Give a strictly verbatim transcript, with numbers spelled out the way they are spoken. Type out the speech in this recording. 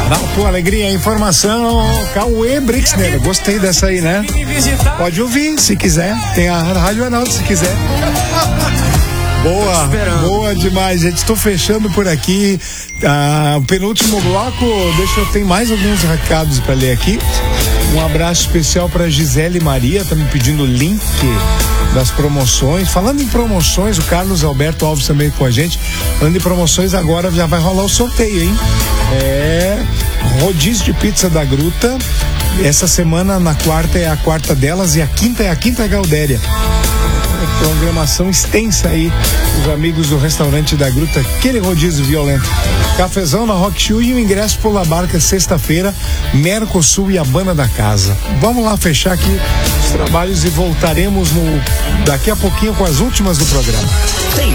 Na tua alegria, informação, Cauê Brixner, gostei dessa aí, né? Pode ouvir, se quiser, tem a Rádio Arnaldo, se quiser. Boa, boa demais, gente. Estou fechando por aqui ah, o penúltimo bloco. Deixa eu ter mais alguns recados para ler aqui. Um abraço especial para Gisele Maria, tá me pedindo o link das promoções. Falando em promoções, o Carlos Alberto Alves também com a gente. Falando em promoções, agora já vai rolar o sorteio, hein? É rodízio de pizza da Gruta. Essa semana, na quarta, é a quarta delas e a quinta é a quinta Gaudéria. Programação extensa aí, os amigos do restaurante da Gruta, aquele rodízio violento. Cafezão na Rock Show e o ingresso Pula Barca sexta-feira, Mercosul e a Banda da Casa. Vamos lá fechar aqui os trabalhos e voltaremos no, daqui a pouquinho com as últimas do programa. Tem